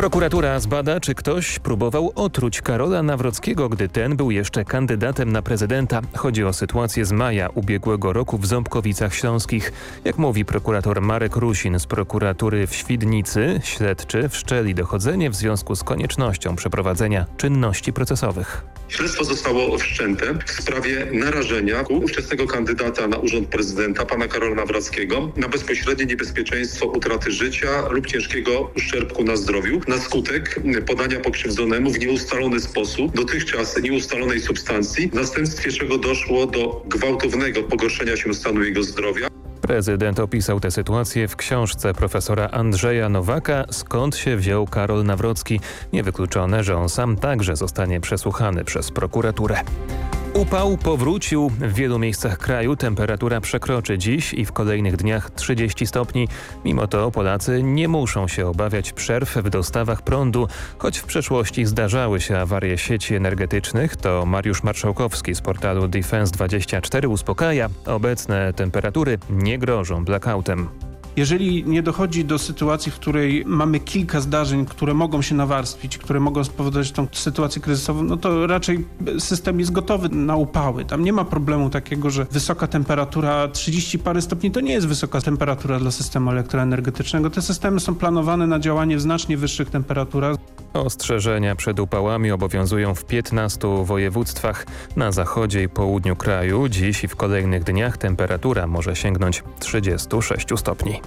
Prokuratura zbada, czy ktoś próbował otruć Karola Nawrockiego, gdy ten był jeszcze kandydatem na prezydenta. Chodzi o sytuację z maja ubiegłego roku w Ząbkowicach Śląskich. Jak mówi prokurator Marek Rusin z prokuratury w Świdnicy, śledczy wszczęli dochodzenie w związku z koniecznością przeprowadzenia czynności procesowych. Śledztwo zostało wszczęte w sprawie narażenia ówczesnego kandydata na urząd prezydenta, pana Karola Nawrockiego, na bezpośrednie niebezpieczeństwo utraty życia lub ciężkiego uszczerbku na zdrowiu na skutek podania pokrzywdzonemu w nieustalony sposób dotychczas nieustalonej substancji, w następstwie czego doszło do gwałtownego pogorszenia się stanu jego zdrowia. Prezydent opisał tę sytuację w książce profesora Andrzeja Nowaka „Skąd się wziął Karol Nawrocki?”. Niewykluczone, że on sam także zostanie przesłuchany przez prokuraturę. Upał powrócił. W wielu miejscach kraju temperatura przekroczy dziś i w kolejnych dniach 30 stopni. Mimo to Polacy nie muszą się obawiać przerw w dostawach prądu. Choć w przeszłości zdarzały się awarie sieci energetycznych, to Mariusz Marszałkowski z portalu Defense24 uspokaja. Obecne temperatury nie grożą blackoutem. Jeżeli nie dochodzi do sytuacji, w której mamy kilka zdarzeń, które mogą się nawarstwić, które mogą spowodować tą sytuację kryzysową, no to raczej system jest gotowy na upały. Tam nie ma problemu takiego, że wysoka temperatura, 30 parę stopni, to nie jest wysoka temperatura dla systemu elektroenergetycznego. Te systemy są planowane na działanie w znacznie wyższych temperaturach. Ostrzeżenia przed upałami obowiązują w 15 województwach. Na zachodzie i południu kraju dziś i w kolejnych dniach temperatura może sięgnąć 36 stopni.